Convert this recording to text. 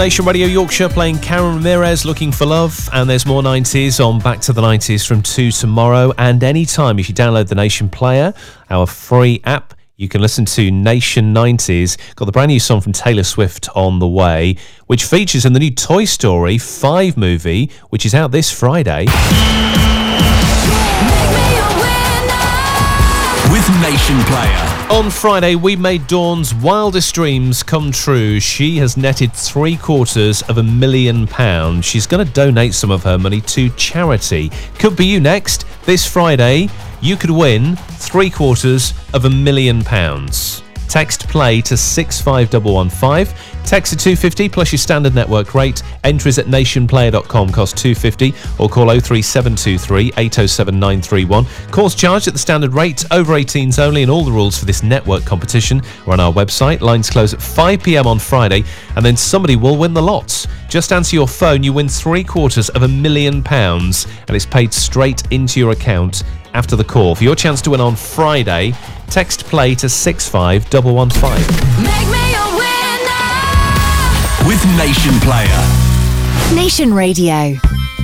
Nation Radio Yorkshire playing Karen Ramirez, Looking for Love, and there's more 90s on Back to the 90s from 2 tomorrow, and anytime if you download the Nation Player, our free app, you can listen to Nation 90s. Got the brand new song from Taylor Swift on the way, which features in the new Toy Story 5 movie, which is out this Friday. With Nation Player. On Friday, we made Dawn's wildest dreams come true. She has netted £750,000. She's going to donate some of her money to charity. Could be you next. This Friday, you could win £750,000. Text play to 65115. Text to 250 plus your standard network rate. Entries at nationplayer.com cost £250 or call 03723 807 931. Calls charged at the standard rate, over 18s only, and all the rules for this network competition are on our website. Lines close at 5 p.m. on Friday, and then somebody will win the lots. Just answer your phone, you win £750,000, and it's paid straight into your account after the call. For your chance to win on Friday, text play to 65115. Make me a winner with Nation Player. Nation Radio.